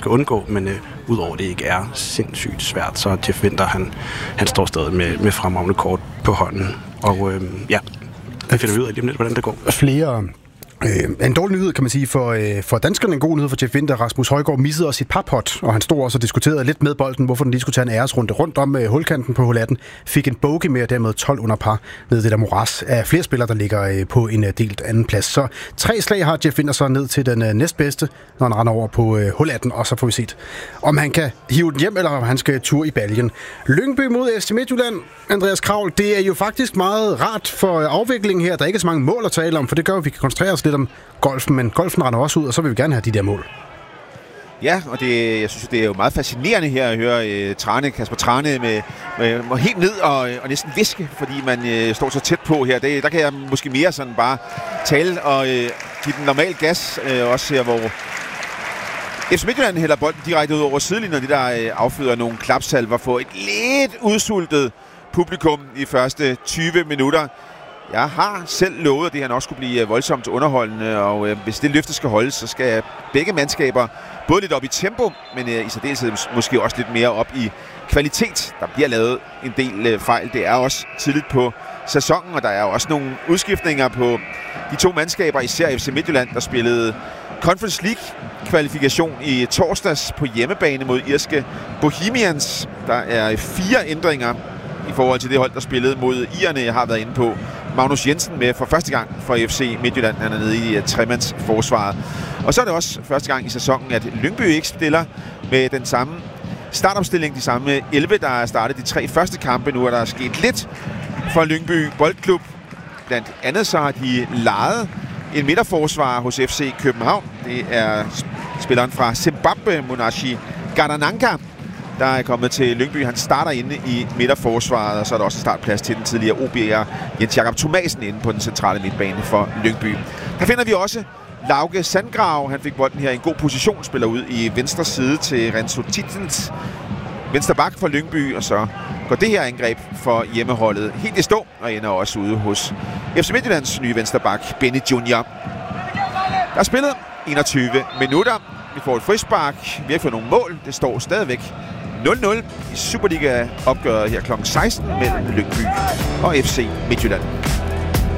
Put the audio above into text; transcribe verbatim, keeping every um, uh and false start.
skal undgå, men øh, udover det ikke er sindssygt svært, så Jeff Winther, han, han står stadig med, med fremragende kort på hånden. Og øh, ja, jeg finder ud af lige om lidt, hvordan det går. Flere... Øh, en dårlig nyhed, kan man sige, for, øh, for danskerne. En god nyhed for Jeff Winther. Rasmus Højgaard missede også sit parpot, og han stod også og diskuterede lidt med bolden, hvorfor den lige skulle tage en æresrunde rundt om øh, hulkanten på hul atten. Fik en bogey med, og dermed tolv under par ned det der moras af flere spillere, der ligger øh, på en øh, delt anden plads. Så tre slag har Jeff Winther så ned til den øh, næstbedste, når han render over på øh, hul atten, og så får vi set, om han kan hive den hjem, eller om han skal tur i baljen. Lyngby mod F C Midtjylland. Andreas Kraul, det er jo faktisk meget rart for afviklingen her. Der er ikke så mange mål at tale om, for det gør, at vi kan koncentrere os lidt om golfen, men golfen render også ud, og så vil vi gerne have de der mål. Ja, og det, jeg synes, det er jo meget fascinerende her at høre uh, Trane, Kasper Trane med, med, med helt ned og, og næsten viske, fordi man uh, står så tæt på her. Det, der kan jeg måske mere sådan bare tale og uh, give den normal gas, uh, også her, hvor F C Midtjylland hælder bolden direkte ud over sidelinjen, og de der uh, afføder nogle klapsalver for et lidt udsultet publikum i første tyve minutter. Jeg har selv lovet, at det her nok skulle blive voldsomt underholdende, og øh, hvis det løfte skal holdes, så skal begge mandskaber både lidt op i tempo, men øh, i særdeleshed måske også lidt mere op i kvalitet. Der bliver lavet en del øh, fejl. Det er også tidligt på sæsonen, og der er også nogle udskiftninger på de to mandskaber, især F C Midtjylland, der spillede Conference League-kvalifikation i torsdags på hjemmebane mod irske Bohemians. Der er fire ændringer i forhold til det hold, der spillede mod irerne. Jeg har været inde på Magnus Jensen med for første gang for F C Midtjylland. Han er nede i tremandsforsvaret. Og så er det også første gang i sæsonen, at Lyngby ikke stiller med den samme startopstilling. De samme elleve, der er startet de tre første kampe. Nu er der sket lidt for Lyngby Boldklub. Blandt andet så har de lejet en midterforsvar hos F C København. Det er spilleren fra Zimbabwe, Munashi Gadananka, der er kommet til Lyngby. Han starter inde i midterforsvaret, og så er der også startplads til den tidligere O B'er Jens Jakob Thomasen inde på den centrale midtbane for Lyngby. Der finder vi også Lauke Sandgrav. Han fik bolden her i en god position, spiller ud i venstre side til Renzo Titens, venstre bak for Lyngby, og så går det her angreb for hjemmeholdet helt i stå, og ender også ude hos F C Midtjyllands nye venstre bak, Benny Junior. Der er spillet enogtyve minutter. Vi får et frispark. Vi har ikke fået nogle mål. Det står stadigvæk nul nul i Superliga-opgøret her klokken seksten mellem Lyngby og F C Midtjylland.